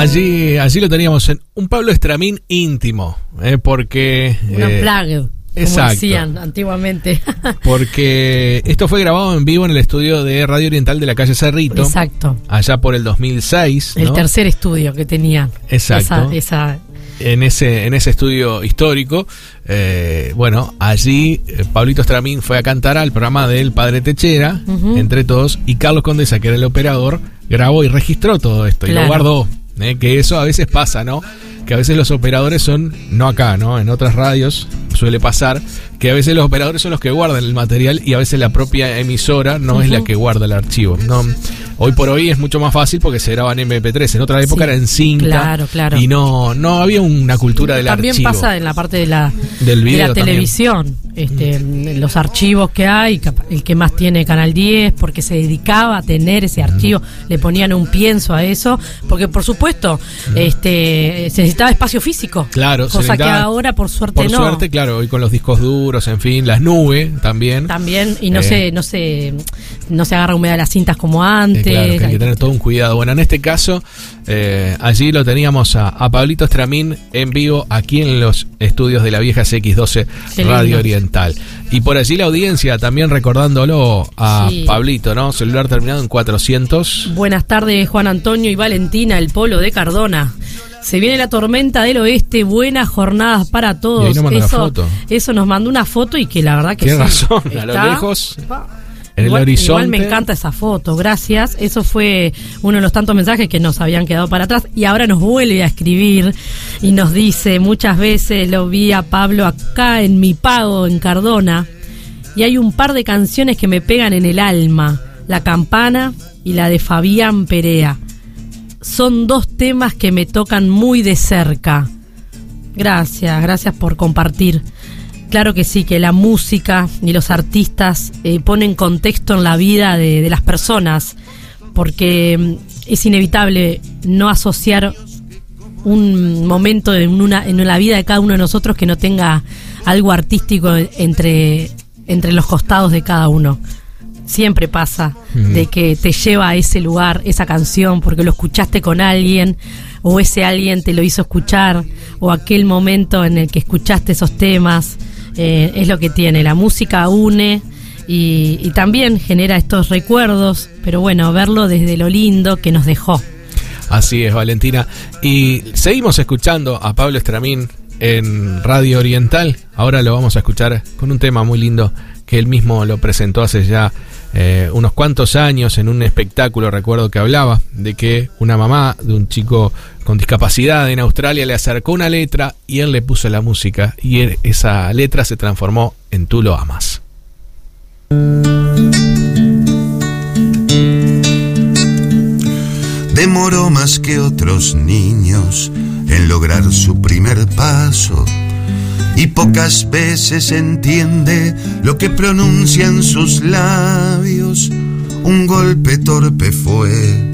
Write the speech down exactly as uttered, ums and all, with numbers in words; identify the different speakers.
Speaker 1: allí, allí lo teníamos en un Pablo Estramín íntimo, eh, porque...
Speaker 2: Una
Speaker 1: eh,
Speaker 2: plaga, como decían antiguamente.
Speaker 1: Porque esto fue grabado en vivo en el estudio de Radio Oriental de la calle Cerrito.
Speaker 2: Exacto.
Speaker 1: Allá por el dos mil seis,
Speaker 2: El
Speaker 1: ¿no?
Speaker 2: tercer estudio que tenían.
Speaker 1: Exacto.
Speaker 2: Esa, esa...
Speaker 1: En ese, en ese estudio histórico, eh, bueno, allí eh, Pablito Estramín fue a cantar al programa del Padre Techera, uh-huh. entre todos, y Carlos Condesa, que era el operador, grabó y registró todo esto, claro. y lo guardó, eh, que eso a veces pasa, ¿no? Que a veces los operadores son, no acá, ¿no? En otras radios suele pasar que a veces los operadores son los que guardan el material y a veces la propia emisora no uh-huh. es la que guarda el archivo. No, hoy por hoy es mucho más fácil porque se graba en eme pe tres. En otra época sí, era en cinta.
Speaker 2: Claro, claro.
Speaker 1: Y no, no había una cultura del
Speaker 2: también
Speaker 1: archivo.
Speaker 2: También pasa en la parte de la,
Speaker 1: del video
Speaker 2: de la televisión. Este, mm. Los archivos que hay, el que más tiene Canal diez, porque se dedicaba a tener ese archivo, mm. le ponían un pienso a eso, porque por supuesto mm. este, se necesitaba espacio físico.
Speaker 1: Claro,
Speaker 2: cosa que ahora por suerte
Speaker 1: por
Speaker 2: no.
Speaker 1: Por suerte, claro, hoy con los discos duros, en fin, las nubes también.
Speaker 2: También, y no
Speaker 1: eh.
Speaker 2: se, no se, no se agarra humedad las cintas como antes.
Speaker 1: Eh, claro, que hay que tener todo un cuidado. Bueno, en este caso, eh, allí lo teníamos a, a Pablito Estramín en vivo aquí en los estudios de la vieja C X doce Radio Oriental. Y por allí la audiencia también recordándolo a sí. Pablito, ¿no? Celular terminado en cuatrocientos.
Speaker 2: Buenas tardes, Juan Antonio y Valentina, el Polo de Cardona. Se viene la tormenta del oeste, buenas jornadas para todos.
Speaker 1: Y ahí nos mandó
Speaker 2: eso,
Speaker 1: una foto.
Speaker 2: Eso nos mandó una foto y que la verdad que
Speaker 1: Tiene
Speaker 2: sí.
Speaker 1: razón,
Speaker 2: Está,
Speaker 1: a lo lejos, en
Speaker 2: igual,
Speaker 1: el horizonte.
Speaker 2: Igual me encanta esa foto, gracias. Eso fue uno de los tantos mensajes que nos habían quedado para atrás y ahora nos vuelve a escribir y nos dice, muchas veces lo vi a Pablo acá en mi pago en Cardona y hay un par de canciones que me pegan en el alma, La Campana y la de Fabián Perea. Son dos temas que me tocan muy de cerca. Gracias, gracias por compartir. Claro que sí, que la música y los artistas eh, ponen contexto en la vida de, de las personas, porque es inevitable no asociar un momento en, una, en la vida de cada uno de nosotros que no tenga algo artístico entre, entre los costados de cada uno. Siempre pasa mm. de que te lleva a ese lugar, esa canción, porque lo escuchaste con alguien, o ese alguien te lo hizo escuchar, o aquel momento en el que escuchaste esos temas, eh, es lo que tiene. La música une y, y también genera estos recuerdos, pero bueno, verlo desde lo lindo que nos dejó.
Speaker 1: Así es, Valentina. Y seguimos escuchando a Pablo Estramín en Radio Oriental. Ahora lo vamos a escuchar con un tema muy lindo que él mismo lo presentó hace ya eh, unos cuantos años en un espectáculo. Recuerdo que hablaba de que una mamá de un chico con discapacidad en Australia le acercó una letra y él le puso la música y él, esa letra se transformó en Tú lo amas.
Speaker 3: Demoró más que otros niños en lograr su primer paso y pocas veces entiende lo que pronuncian sus labios. Un golpe torpe fue